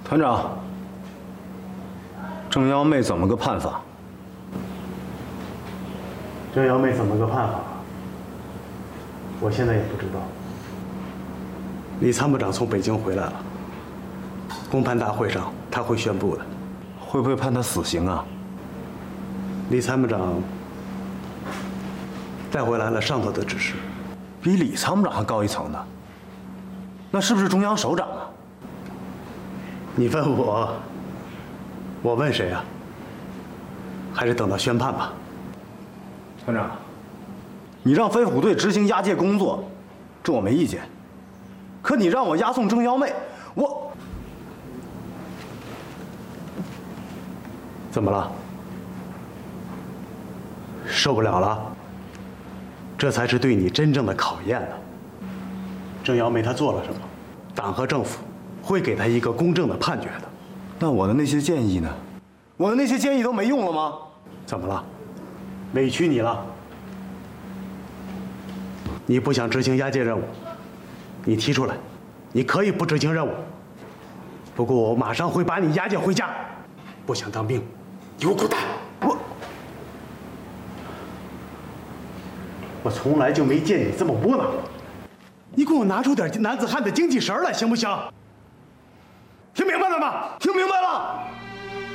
团长，郑幺妹怎么个判法？ 郑幺妹怎么个判法？我现在也不知道。李参谋长从北京回来了，公判大会上他会宣布的。 会不会判他死刑啊？ 李参谋长带回来了上头的指示。 比李参谋长还高一层呢，那是不是中央首长啊？ 你问我，我问谁啊？还是等到宣判吧。 团长，你让飞虎队执行押解工作，这我没意见。可你让我押送郑幺妹，我怎么了？受不了了？这才是对你真正的考验呢。郑幺妹她做了什么？党和政府会给她一个公正的判决的。 那我的那些建议呢？我的那些建议都没用了吗？ 怎么了？委屈你了？你不想执行押解任务，你提出来，你可以不执行任务。不过我马上会把你押解回家。不想当兵，你给我滚蛋！我从来就没见你这么窝囊过。你给我拿出点男子汉的精气神来，行不行？听明白了吗？ 听明白了。